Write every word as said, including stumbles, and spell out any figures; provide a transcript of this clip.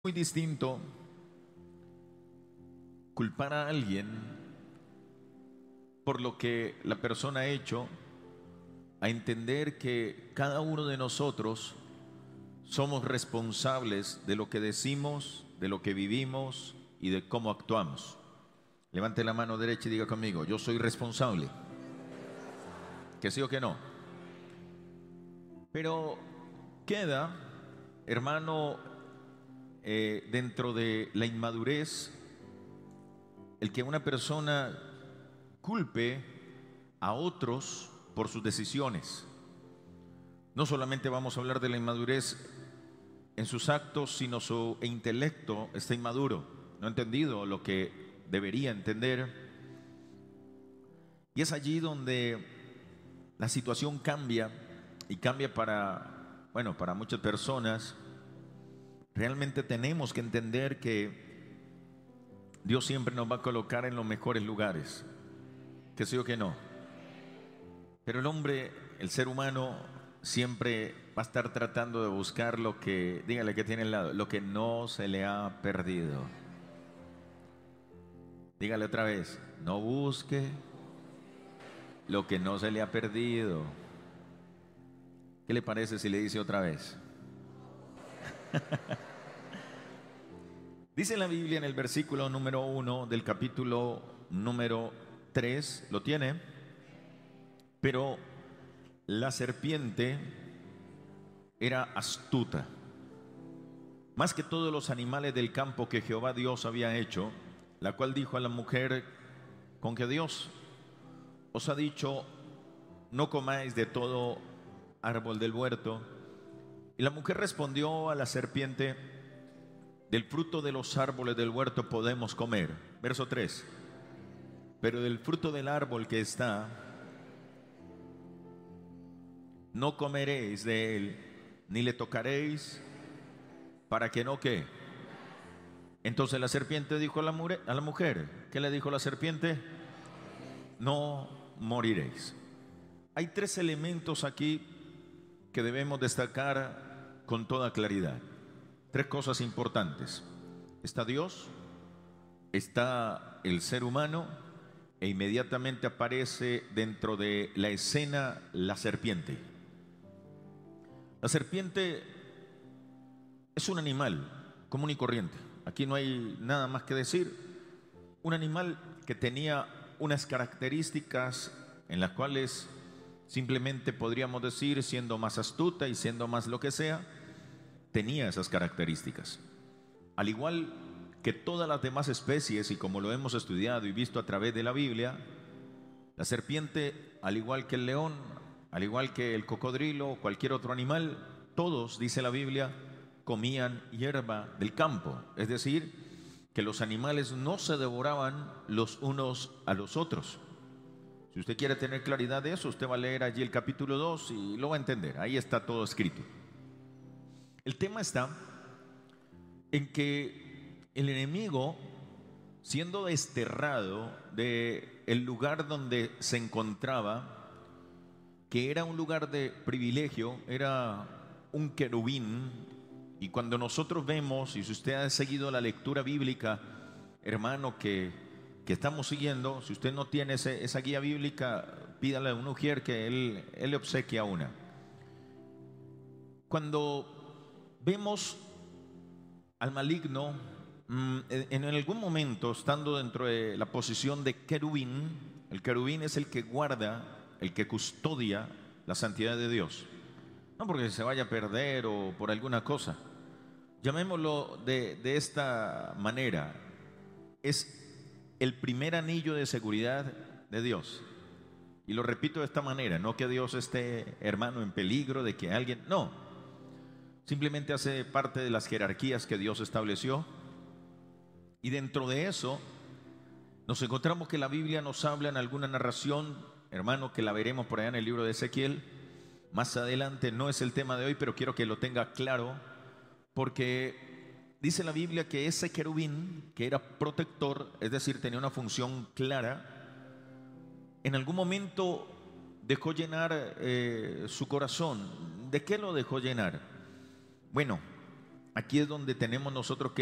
Muy distinto culpar a alguien por lo que la persona ha hecho, a entender que cada uno de nosotros somos responsables de lo que decimos, de lo que vivimos y de cómo actuamos. Levante la mano derecha y diga conmigo: yo soy responsable. ¿Que sí o que no? Pero queda, hermano, eh, dentro de la inmadurez, el que una persona culpe a otros por sus decisiones. No solamente vamos a hablar de la inmadurez en sus actos, sino su intelecto está inmaduro, no ha entendido lo que debería entender. Y es allí donde la situación cambia, y cambia para, bueno, para muchas personas. Realmente tenemos que entender que Dios siempre nos va a colocar en los mejores lugares, que sí o que no. Pero el hombre, el ser humano, siempre va a estar tratando de buscar lo que, dígale que tiene al lado, lo que no se le ha perdido. Dígale otra vez: no busque lo que no se le ha perdido. ¿Qué le parece si le dice otra vez? Dice la Biblia en el versículo número uno del capítulo número tres, ¿lo tiene? Pero la serpiente era astuta, más que todos los animales del campo que Jehová Dios había hecho, la cual dijo a la mujer: con que Dios os ha dicho, no comáis de todo árbol del huerto. Y la mujer respondió a la serpiente: del fruto de los árboles del huerto podemos comer. Verso tres. Pero del fruto del árbol que está, no comeréis de él, ni le tocaréis, para que no qué. Entonces la serpiente dijo a la, mujer, a la mujer, ¿qué le dijo la serpiente? No moriréis. Hay tres elementos aquí que debemos destacar con toda claridad. Tres cosas importantes. Está Dios, está el ser humano, e inmediatamente aparece dentro de la escena la serpiente. La serpiente es un animal común y corriente. Aquí no hay nada más que decir. Un animal que tenía unas características en las cuales simplemente podríamos decir, siendo más astuta y siendo más lo que sea, tenía esas características. Al igual que todas las demás especies, y como lo hemos estudiado y visto a través de la Biblia, la serpiente, al igual que el león, al igual que el cocodrilo o cualquier otro animal, todos, dice la Biblia, comían hierba del campo. Es decir, que los animales no se devoraban los unos a los otros. Si usted quiere tener claridad de eso, usted va a leer allí el capítulo dos y lo va a entender. Ahí está todo escrito. El tema está en que el enemigo, siendo desterrado del lugar donde se encontraba, que era un lugar de privilegio, era un querubín. Y cuando nosotros vemos, y si usted ha seguido la lectura bíblica, hermano, que, que estamos siguiendo, si usted no tiene ese, esa guía bíblica, pídale a un ujier que él, él le obsequia una. Cuando vemos al maligno, en algún momento, estando dentro de la posición de querubín, el querubín es el que guarda, el que custodia la santidad de Dios. No porque se vaya a perder o por alguna cosa. Llamémoslo de, de esta manera. Es el primer anillo de seguridad de Dios. Y lo repito de esta manera, no que Dios esté, hermano, en peligro de que alguien... No. Simplemente hace parte de las jerarquías que Dios estableció. Y dentro de eso nos encontramos que la Biblia nos habla en alguna narración, hermano, que la veremos por allá en el libro de Ezequiel más adelante. No es el tema de hoy, pero quiero que lo tenga claro, porque dice la Biblia que ese querubín, que era protector, es decir, tenía una función clara, en algún momento dejó llenar eh, su corazón. ¿De qué lo dejó llenar? Bueno, Aquí es donde tenemos nosotros que